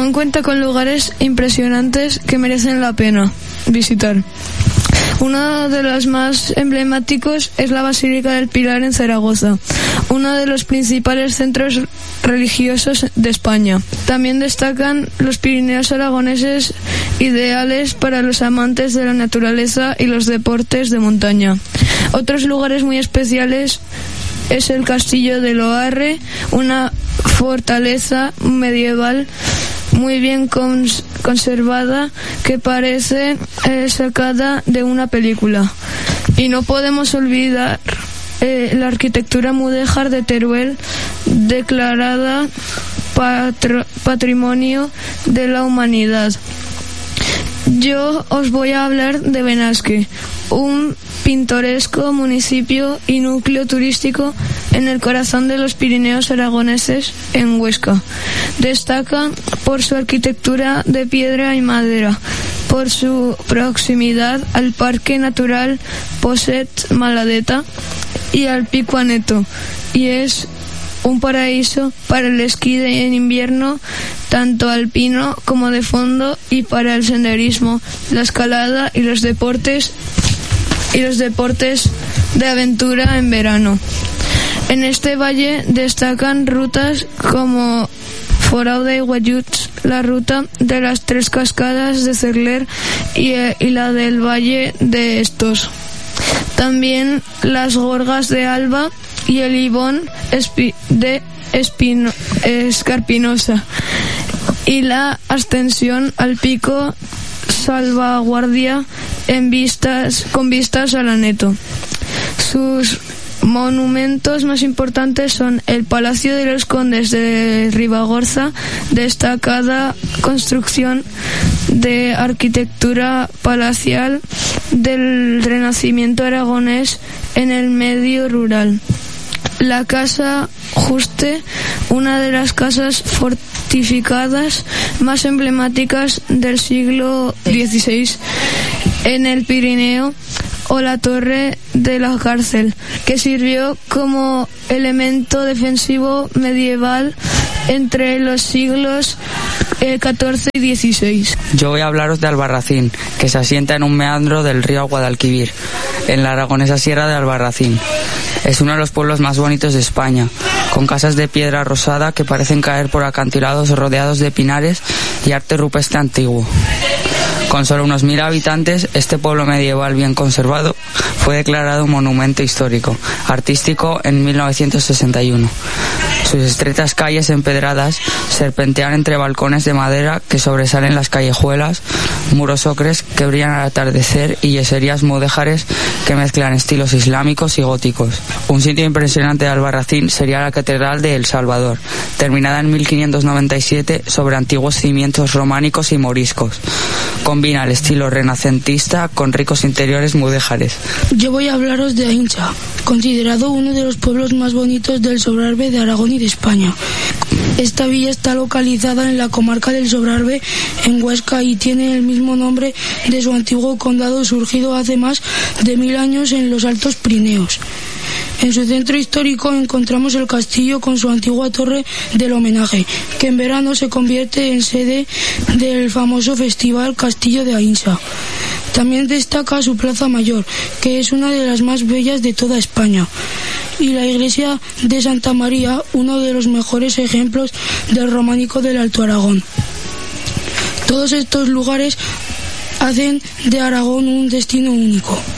Aragón cuenta con lugares impresionantes que merecen la pena visitar. Uno de los más emblemáticos es la Basílica del Pilar en Zaragoza, uno de los principales centros religiosos de España. También destacan los Pirineos aragoneses, ideales para los amantes de la naturaleza y los deportes de montaña. Otros lugares muy especiales es el Castillo de Loarre, una fortaleza medieval muy bien conservada que parece sacada de una película. Y no podemos olvidar la arquitectura mudéjar de Teruel, declarada Patrimonio de la Humanidad. Yo os voy a hablar de Benasque, un pintoresco municipio y núcleo turístico en el corazón de los Pirineos aragoneses, en Huesca. Destaca por su arquitectura de piedra y madera, por su proximidad al Parque Natural Poset-Maladeta y al Pico Aneto, y es un paraíso para el esquí en invierno, tanto alpino como de fondo, y para el senderismo, la escalada y los deportes de aventura en verano. En este valle destacan rutas como Forauda y Guayuts, la ruta de las Tres Cascadas de Cerler y la del Valle de Estos. También las Gorgas de Alba y el Ibón de Escarpinosa, y la ascensión al Pico Salvaguardia con vistas al Aneto. Sus monumentos más importantes son el Palacio de los Condes de Ribagorza, destacada construcción de arquitectura palacial del Renacimiento aragonés en el medio rural. La Casa Juste, una de las casas fortificadas más emblemáticas del siglo XVI en el Pirineo, o la Torre de la Cárcel, que sirvió como elemento defensivo medieval entre los siglos XIV y XVI. Yo voy a hablaros de Albarracín, que se asienta en un meandro del río Guadalquivir, en la aragonesa Sierra de Albarracín. Es uno de los pueblos más bonitos de España, con casas de piedra rosada que parecen caer por acantilados rodeados de pinares y arte rupestre antiguo. Con solo unos 1000 habitantes, este pueblo medieval bien conservado fue declarado monumento histórico artístico en 1961. Sus estrechas calles empedradas serpentean entre balcones de madera que sobresalen las callejuelas, muros ocres que brillan al atardecer y yeserías mudéjares que mezclan estilos islámicos y góticos. Un sitio impresionante de Albarracín sería la Catedral de El Salvador, terminada en 1597 sobre antiguos cimientos románicos y moriscos. Combina el estilo renacentista con ricos interiores mudéjares. Yo voy a hablaros de Ainsa, considerado uno de los pueblos más bonitos del Sobrarbe de Aragón y de España. Esta villa está localizada en la comarca del Sobrarbe, en Huesca, y tiene el mismo nombre de su antiguo condado, surgido hace más de 1000 años en los Altos Pirineos. En su centro histórico encontramos el castillo con su antigua torre del homenaje, que en verano se convierte en sede del famoso festival Castillo de Ainsa. También destaca su plaza mayor, que es una de las más bellas de toda España, y la iglesia de Santa María, uno de los mejores ejemplos del románico del Alto Aragón. Todos estos lugares hacen de Aragón un destino único.